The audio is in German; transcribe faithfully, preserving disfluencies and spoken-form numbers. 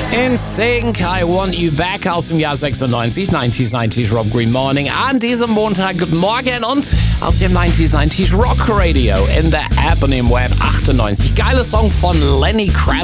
In Sync, I Want You Back aus dem Jahr sechsundneunzig, neunzig neunzig Rob Green Morning an diesem Montag. Guten Morgen und aus dem neunzig neunzig Rock Radio in der App und im Web achtundneunzig. Geiler Song von Lenny Kravitz.